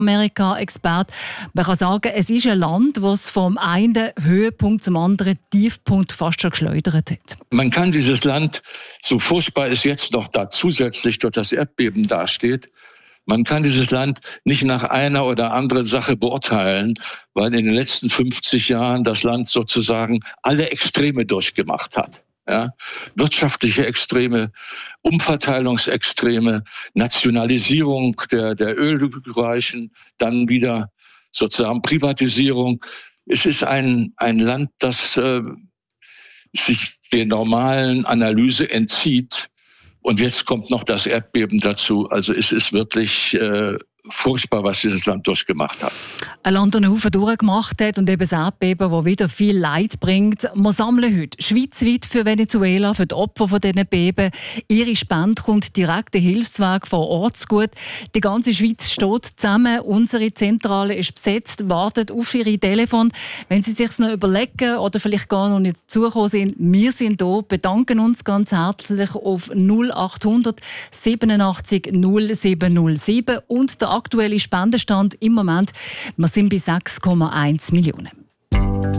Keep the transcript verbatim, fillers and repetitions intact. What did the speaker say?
Amerika-Experte. Man kann sagen, es ist ein Land, das vom einen Höhepunkt zum anderen Tiefpunkt fast schon geschleudert hat. Man kann dieses Land, so furchtbar es jetzt noch da zusätzlich durch das Erdbeben dasteht, man kann dieses Land nicht nach einer oder anderen Sache beurteilen, weil in den letzten fünfzig Jahren das Land sozusagen alle Extreme durchgemacht hat. Ja, wirtschaftliche Extreme, Umverteilungsextreme, Nationalisierung der, der Ölreichen, dann wieder sozusagen Privatisierung. Es ist ein, ein Land, das äh, sich der normalen Analyse entzieht. Und jetzt kommt noch das Erdbeben dazu. Also es ist wirklich äh, furchtbar, was dieses Land durchgemacht hat. Ein Land, das einen Haufen durchgemacht hat und eben das Erdbeben, das wieder viel Leid bringt. Wir sammeln heute schweizweit für Venezuela, für die Opfer von diesen Beben. Ihre Spende kommt direkt den Hilfsweg vor Ort zugute. Die ganze Schweiz steht zusammen. Unsere Zentrale ist besetzt, wartet auf Ihre Telefon. Wenn Sie sich noch überlegen oder vielleicht gar noch nicht zugekommen sind, wir sind da, bedanken uns ganz herzlich auf null achthundert siebenundachtzig null sieben null sieben und der aktuelle Spendenstand im Moment, wir sind bei sechs Komma eins Millionen.